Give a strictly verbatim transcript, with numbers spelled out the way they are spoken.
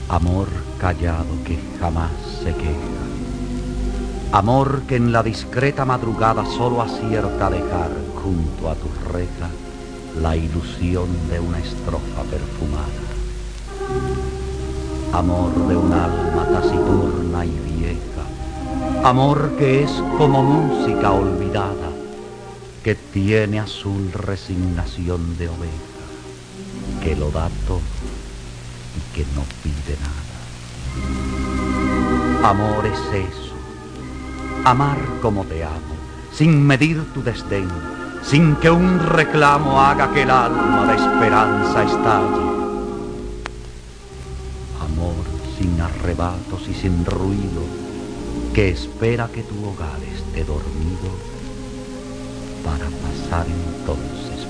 Amor callado que jamás se queja, amor que en la discreta madrugada solo acierta a dejar junto a tu reja la ilusión de una estrofa perfumada. Amor de un alma taciturna y vieja, amor que es como música olvidada, que tiene azul resignación de oveja, que lo da todo y que no pide nada. Amor es eso, amar como te amo, sin medir tu desdén, sin que un reclamo haga que el alma de esperanza estalle. Amor sin arrebatos y sin ruido, que espera que tu hogar esté dormido para pasar entonces